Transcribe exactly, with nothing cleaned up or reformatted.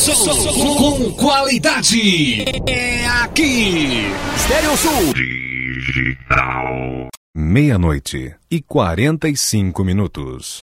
Som com qualidade. É aqui. Estéreo Sul. Digital. Meia-noite e quarenta e cinco minutos.